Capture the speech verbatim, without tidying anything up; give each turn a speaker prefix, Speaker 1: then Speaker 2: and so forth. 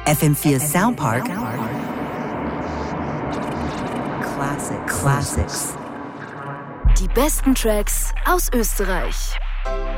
Speaker 1: F M vier Soundpark. Classic Classics.
Speaker 2: Die besten Tracks aus Österreich.